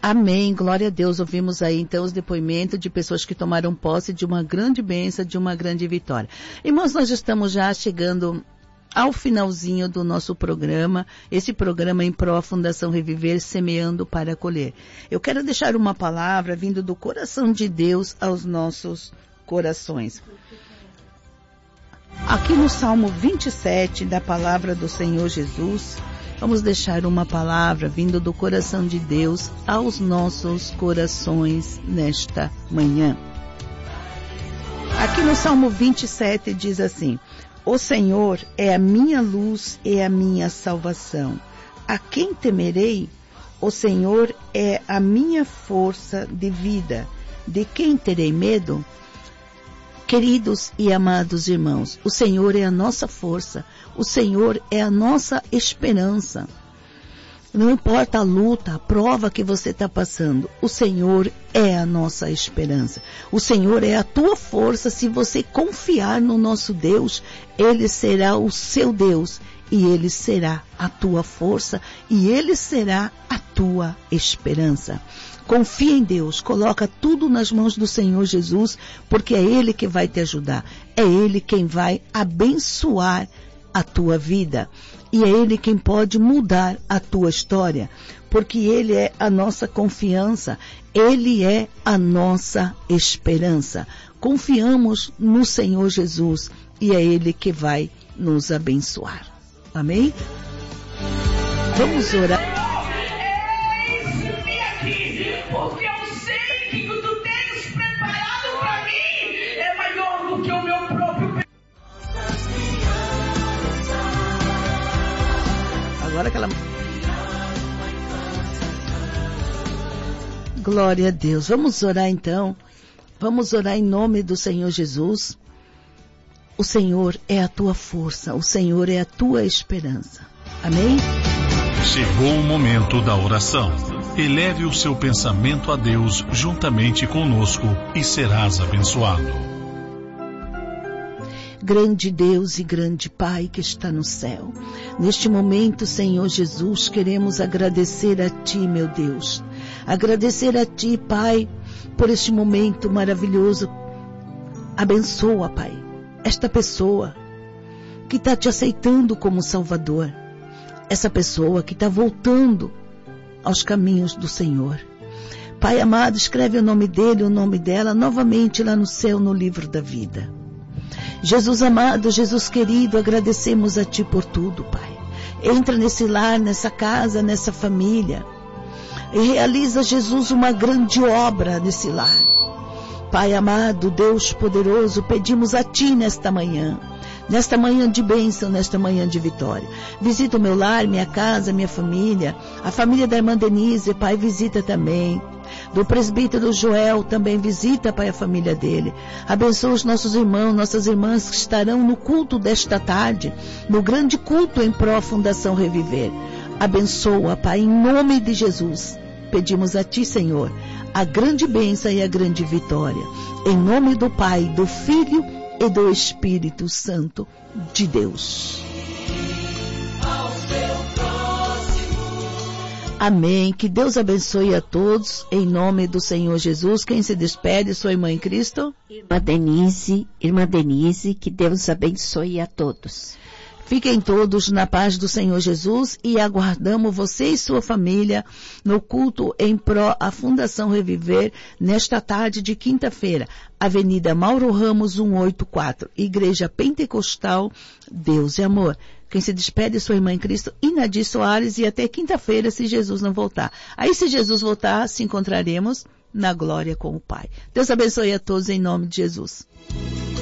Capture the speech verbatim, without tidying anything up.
Amém, glória a Deus. Ouvimos aí então os depoimentos de pessoas que tomaram posse de uma grande bênção, de uma grande vitória. Irmãos, nós estamos já chegando ao finalzinho do nosso programa, esse programa em pró Fundação Reviver, semeando para colher. Eu quero deixar uma palavra vindo do coração de Deus aos nossos corações. Aqui no Salmo vinte e sete da palavra do Senhor Jesus, vamos deixar uma palavra vindo do coração de Deus aos nossos corações nesta manhã. Aqui no Salmo vinte e sete diz assim: o Senhor é a minha luz e a minha salvação. A quem temerei? O Senhor é a minha força de vida. De quem terei medo? Queridos e amados irmãos, o Senhor é a nossa força, o Senhor é a nossa esperança. Não importa a luta, a prova que você está passando, o Senhor é a nossa esperança. O Senhor é a tua força. Se você confiar no nosso Deus, Ele será o seu Deus e Ele será a tua força e Ele será a tua esperança. Confia em Deus, coloca tudo nas mãos do Senhor Jesus, porque é Ele que vai te ajudar. É Ele quem vai abençoar a tua vida. E é Ele quem pode mudar a tua história, porque Ele é a nossa confiança, Ele é a nossa esperança. Confiamos no Senhor Jesus e é Ele que vai nos abençoar. Amém? Vamos orar. Porque eu sei que o que tu tens preparado para mim é maior do que o meu próprio. Agora aquela... Glória a Deus. Vamos orar então. Vamos orar em nome do Senhor Jesus. O Senhor é a tua força. O Senhor é a tua esperança. Amém? Chegou o momento da oração. Eleve o seu pensamento a Deus juntamente conosco e serás abençoado. Grande Deus e grande Pai que está no céu, neste momento, Senhor Jesus, queremos agradecer a Ti, meu Deus. Agradecer a Ti, Pai, por este momento maravilhoso. Abençoa, Pai, esta pessoa que está Te aceitando como Salvador. Essa pessoa que está voltando aos caminhos do Senhor. Pai amado, escreve o nome dele, o nome dela, novamente lá no céu, no livro da vida. Jesus amado, Jesus querido, agradecemos a Ti por tudo, Pai. Entra nesse lar, nessa casa, nessa família, e realiza, Jesus, uma grande obra nesse lar. Pai amado, Deus poderoso, pedimos a Ti nesta manhã, nesta manhã de bênção, nesta manhã de vitória. Visita o meu lar, minha casa, minha família, a família da irmã Denise, Pai, visita também. Do presbítero Joel, também visita, Pai, a família dele. Abençoa os nossos irmãos, nossas irmãs que estarão no culto desta tarde, no grande culto em pró Fundação Reviver. Abençoa, Pai, em nome de Jesus. Pedimos a Ti, Senhor, a grande bênção e a grande vitória. Em nome do Pai, do Filho e do Espírito Santo de Deus. Amém. Que Deus abençoe a todos, em nome do Senhor Jesus. Quem se despede, sua irmã em Cristo? Irmã Denise, irmã Denise, que Deus abençoe a todos. Fiquem todos na paz do Senhor Jesus e aguardamos você e sua família no culto em pró a Fundação Reviver nesta tarde de quinta-feira, Avenida Mauro Ramos cento e oitenta e quatro, Igreja Pentecostal Deus e Amor. Quem se despede é sua irmã em Cristo, Inadir Soares, e até quinta-feira, se Jesus não voltar. Aí, se Jesus voltar, se encontraremos na glória com o Pai. Deus abençoe a todos em nome de Jesus.